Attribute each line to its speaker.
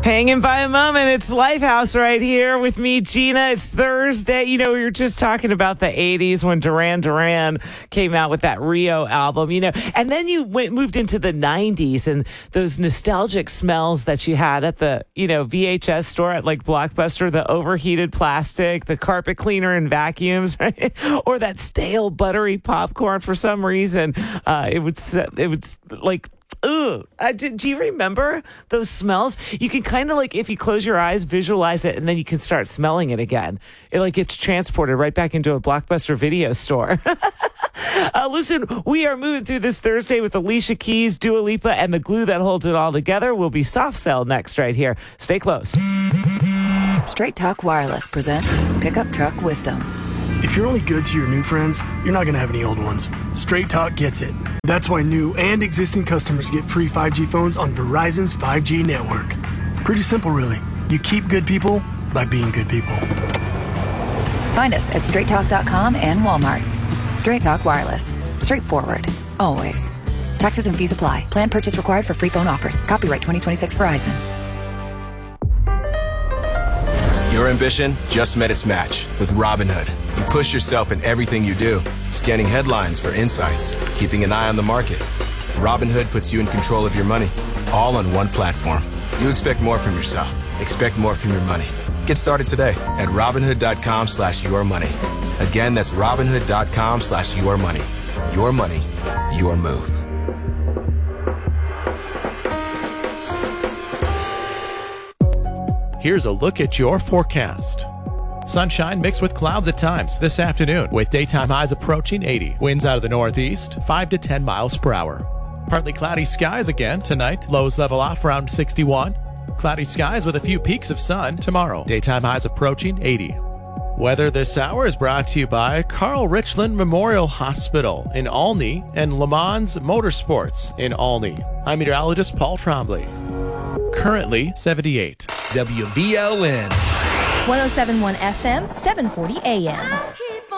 Speaker 1: Hanging by a moment. It's Lifehouse right here with me, Gina. It's Thursday. You know, we were just talking about the 80s when Duran Duran came out with that Rio album, you know, and then you moved into the 90s and those nostalgic smells that you had at the, you know, VHS store at like Blockbuster, the overheated plastic, the carpet cleaner and vacuums, right? Or that stale buttery popcorn for some reason. It would like, ooh, do you remember those smells? You can kind of like, if you close your eyes, visualize it, and then you can start smelling it again. It like gets transported right back into a Blockbuster video store. Listen, we are moving through this Thursday with Alicia Keys, Dua Lipa, and the glue that holds it all together will be Soft Cell next right here. Stay close.
Speaker 2: Straight Talk Wireless presents Pickup Truck Wisdom.
Speaker 3: If you're only good to your new friends, you're not going to have any old ones. Straight Talk gets it. That's why new and existing customers get free 5G phones on Verizon's 5G network. Pretty simple, really. You keep good people by being good people.
Speaker 2: Find us at straighttalk.com and Walmart. Straight Talk Wireless. Straightforward. Always. Taxes and fees apply. Plan purchase required for free phone offers. Copyright 2026 Verizon.
Speaker 4: Your ambition just met its match with Robinhood. You push yourself in everything you do, scanning headlines for insights, keeping an eye on the market. Robinhood puts you in control of your money, all on one platform. You expect more from yourself. Expect more from your money. Get started today at Robinhood.com/yourmoney. Again, that's Robinhood.com/yourmoney. Your money, your move.
Speaker 5: Here's a look at your forecast. Sunshine mixed with clouds at times this afternoon, with daytime highs approaching 80. Winds out of the northeast, 5 to 10 miles per hour. Partly cloudy skies again tonight. Lows level off around 61. Cloudy skies with a few peaks of sun tomorrow. Daytime highs approaching 80. Weather this hour is brought to you by Carl Richland Memorial Hospital in Olney and Le Mans Motorsports in Olney. I'm meteorologist Paul Trombley. Currently 78.
Speaker 6: WVLN
Speaker 7: 107.1 FM, 740 AM.